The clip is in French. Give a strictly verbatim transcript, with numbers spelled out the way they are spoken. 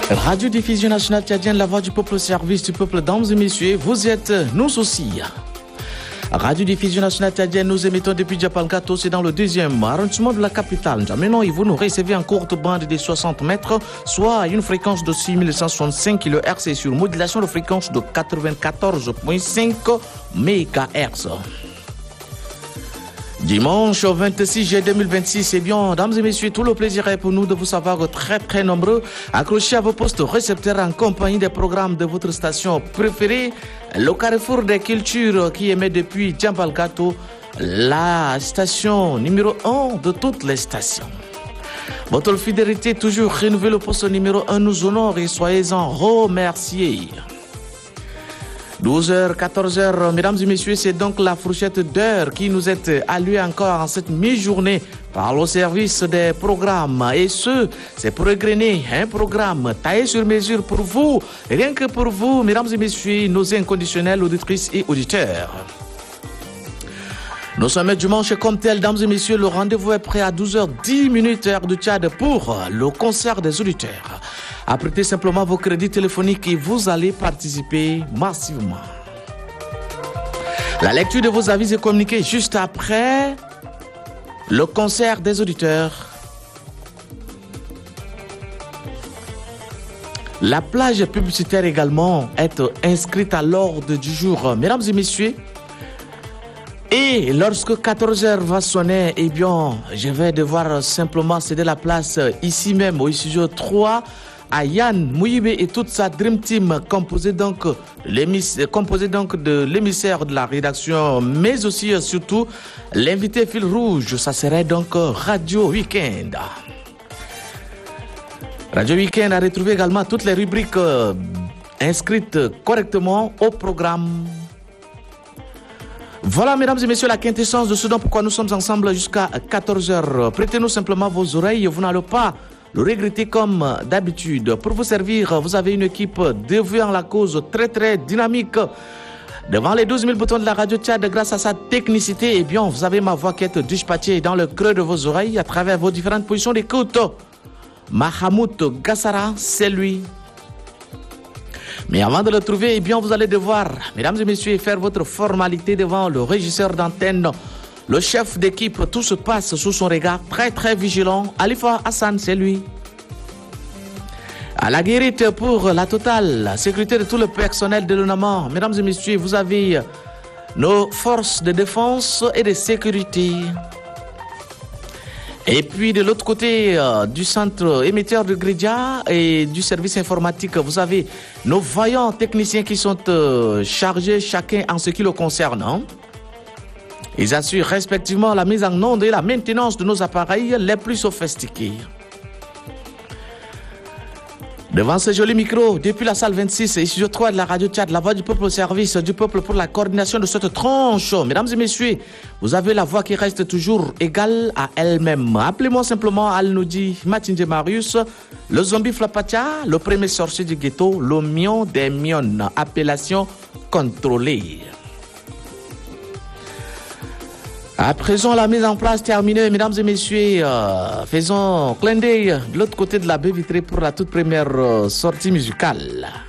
Radio-diffusion nationale tchadienne, la voix du peuple au service du peuple, dames et messieurs, vous êtes nous aussi. Radio-diffusion nationale tchadienne, nous émettons depuis Djapalgato, c'est dans le deuxième arrondissement de la capitale. Maintenant, vous nous recevez en courte bande de soixante mètres, soit à une fréquence de six mille cent soixante-cinq kilohertz et sur modulation de fréquence de quatre-vingt-quatorze virgule cinq mégahertz. Dimanche vingt-six juillet deux mille vingt-six, eh bien, dames et messieurs, tout le plaisir est pour nous de vous savoir très très nombreux, accrochés à vos postes récepteurs en compagnie des programmes de votre station préférée, le Carrefour des Cultures qui émet depuis Djambalgato, la station numéro un de toutes les stations. Votre fidélité toujours renouvelée, le poste numéro un nous honore et soyez-en remerciés. douze heures, quatorze heures, mesdames et messieurs, c'est donc la fourchette d'heures qui nous est allouée encore en cette mi-journée par le service des programmes. Et ce, c'est pour égrener un programme taillé sur mesure pour vous, rien que pour vous, mesdames et messieurs, nos inconditionnels auditrices et auditeurs. Nous sommes dimanche comme tel, dames et messieurs, le rendez-vous est prêt à douze heures dix minutes heure du Tchad pour le concert des auditeurs. Apprêtez simplement vos crédits téléphoniques et vous allez participer massivement. La lecture de vos avis est communiquée juste après le concert des auditeurs. La plage publicitaire également est inscrite à l'ordre du jour. Mesdames et messieurs, et lorsque quatorze heures va sonner, eh bien, je vais devoir simplement céder la place ici même au studio trois à Yann Mouyibé et toute sa Dream Team composée donc, composée donc de l'émissaire de la rédaction, mais aussi et surtout l'invité fil rouge, ça serait donc Radio Weekend. Radio Weekend a retrouvé également toutes les rubriques euh, inscrites correctement au programme. Voilà, mesdames et messieurs, la quintessence de ce dont pourquoi nous sommes ensemble jusqu'à quatorze heures. Prêtez-nous simplement vos oreilles, vous n'allez pas le regretter comme d'habitude. Pour vous servir, vous avez une équipe dévouée en la cause, très très dynamique. Devant les douze mille boutons de la radio Tchad, grâce à sa technicité, eh bien, vous avez ma voix qui est dispatchée dans le creux de vos oreilles à travers vos différentes positions d'écoute. Mahamoud Gassara, c'est lui. Mais avant de le trouver, eh bien, vous allez devoir, mesdames et messieurs, faire votre formalité devant le régisseur d'antenne, le chef d'équipe. Tout se passe sous son regard très très vigilant. Alifa Hassan, c'est lui. À la guérite pour la totale sécurité de tout le personnel de l'UNAMA. Mesdames et messieurs, vous avez nos forces de défense et de sécurité. Et puis de l'autre côté euh, du centre émetteur de Grédia et du service informatique, vous avez nos vaillants techniciens qui sont euh, chargés chacun en ce qui le concerne. Hein? Ils assurent respectivement la mise en onde et la maintenance de nos appareils les plus sophistiqués. Devant ce joli micro, depuis la salle vingt-six et studio trois de la radio Tchad, la voix du peuple au service du peuple pour la coordination de cette tranche. Mesdames et messieurs, vous avez la voix qui reste toujours égale à elle-même. Appelez-moi simplement Al-Noudi Matinje Marius, le zombie Flapatia, le premier sorcier du ghetto, le mion des mionnes, appellation contrôlée. À présent, la mise en place terminée, mesdames et messieurs, euh, faisons clin d'œil de l'autre côté de la baie vitrée pour la toute première euh, sortie musicale.